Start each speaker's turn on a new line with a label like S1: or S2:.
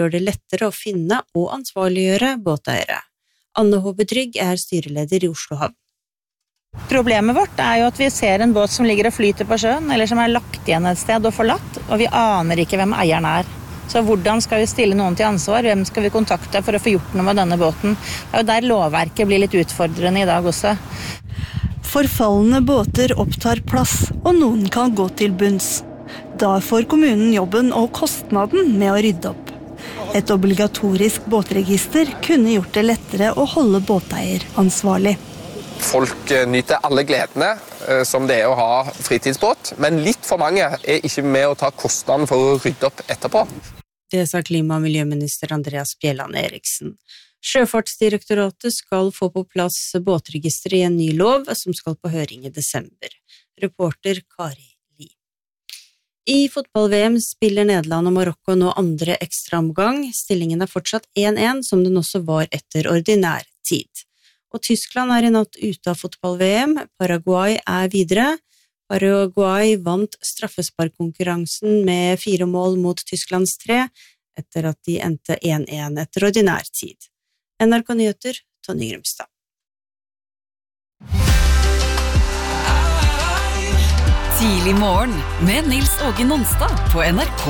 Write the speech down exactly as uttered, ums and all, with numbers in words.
S1: gjør det lettere å finne og ansvarliggjøre båteiere. Anne Håbe Trygg er styreleder i Oslo Havn.
S2: Problemet vårt er jo at vi ser en båt som ligger og flyter på sjøen, eller som er lagt igjen et sted og forlatt, og vi aner ikke hvem eieren er. Så hvordan skal vi stille noen til ansvar? Hvem skal vi kontakte for å få gjort noe med denne båten? Det er jo der lovverket blir litt utfordrende i dag også.
S3: Forfallende båter opptar plass, og noen kan gå til bunns. Da får kommunen jobben og kostnaden med å rydde opp. Et obligatorisk båtregister kunne gjort det lettere å holde båteier ansvarlig.
S4: Folk nyter alle gledene som det er å ha fritidsbåt, men litt for mange er ikke med å ta kostnaden for å rydde opp etterpå.
S1: Det sa klima- og miljøminister Andreas Bjelland Eriksen. Sjøfartsdirektoratet skal få på plass båtregister i en ny lov som skal på høring i desember. Reporter Kari. I fotball-V M spiller Nederland og Marokko nå andre ekstraomgang. Stillingen er fortsatt én én, som den også var etter ordinær tid. Og Tyskland er i natt ute av fotball-V M. Paraguay er videre. Paraguay vant straffesparkkonkurransen med fire mål mot Tysklands tre, etter at de endte én én etter ordinær tid. N R K Nyheter, Tonje Grimstad.
S5: Tidlig morgen med Nils Åge Nonstad på N R K